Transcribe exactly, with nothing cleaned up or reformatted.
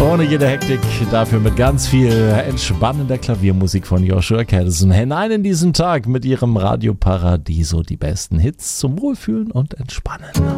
Ohne jede Hektik, dafür mit ganz viel entspannender Klaviermusik von Joshua Kadison. Hinein in diesen Tag mit ihrem Radio Paradiso. Die besten Hits zum Wohlfühlen und Entspannen.